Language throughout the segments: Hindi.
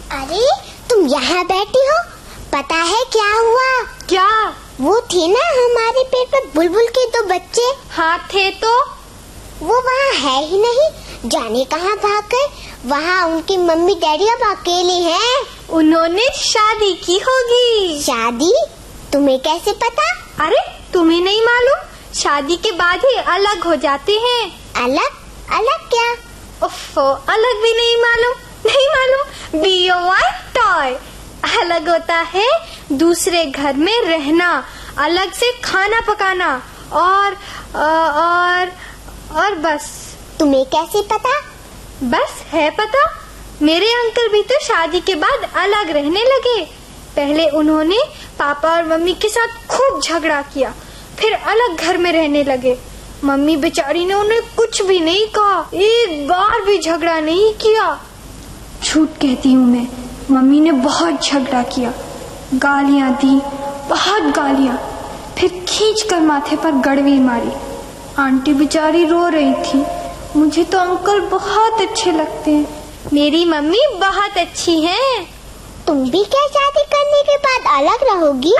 अरे तुम यहाँ बैठी हो, पता है क्या हुआ? क्या? वो थे ना हमारे पेड़ पर बुलबुल के 2 बच्चे। हाँ थे तो? वो वहाँ है ही नहीं, जाने कहाँ भाग गए। वहाँ उनकी मम्मी डैडी अब अकेले हैं। उन्होंने शादी की होगी। शादी? तुम्हें कैसे पता? अरे तुम्हें नहीं मालूम? शादी के बाद ही अलग हो जाते हैं। अलग? अलग क्या? उफ़्फ़ो, अलग भी नहीं मालूम? नहीं मालूम? B O Y toy. अलग होता है दूसरे घर में रहना, अलग से खाना पकाना और बस। तुम्हें कैसे पता? बस है पता। मेरे अंकल भी तो शादी के बाद अलग रहने लगे। पहले उन्होंने पापा और मम्मी के साथ खूब झगड़ा किया, फिर अलग घर में रहने लगे। मम्मी बेचारी ने उन्हें कुछ भी नहीं कहा, एक बार भी झगड़ा नहीं किया। झूठ कहती हूँ मैं, मम्मी ने बहुत झगड़ा किया, गालियाँ दी, बहुत गालियाँ, फिर खींचकर माथे पर गड़वी मारी। आंटी बेचारी रो रही थी। मुझे तो अंकल बहुत अच्छे लगते हैं। मेरी मम्मी बहुत अच्छी हैं। तुम भी क्या शादी करने के बाद अलग रहोगी?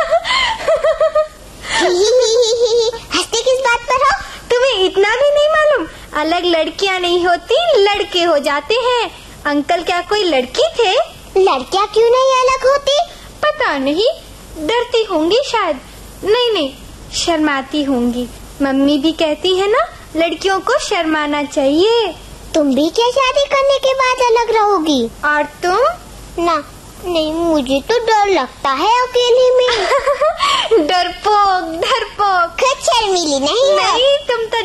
हंसते किस बात पर हो? तुम्हें इतना भी नहीं मालूम? अलग लड़कियां नहीं होती, लड़के हो जाते हैं। अंकल क्या कोई लड़की थे? लड़कियां क्यों नहीं अलग होती? पता नहीं, डरती होंगी शायद। नहीं, शर्माती होंगी। मम्मी भी कहती है ना, लड़कियों को शर्माना चाहिए। तुम भी क्या शादी करने के बाद अलग रहोगी? और तुम? ना, नहीं, मुझे तो डर लगता है अकेले में। डरपोक। खुद शर्मीली नहीं है। नहीं, तुम तो